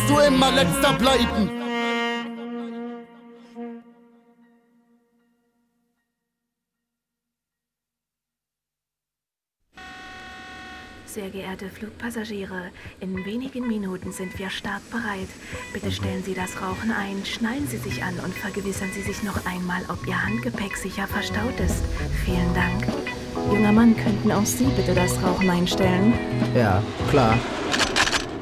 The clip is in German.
wirst du immer letzter bleiben. Sehr geehrte Flugpassagiere, in wenigen Minuten sind wir startbereit. Bitte stellen Sie das Rauchen ein, schnallen Sie sich an und vergewissern Sie sich noch einmal, ob Ihr Handgepäck sicher verstaut ist. Vielen Dank. Junger Mann, könnten auch Sie bitte das Rauchen einstellen? Ja, klar.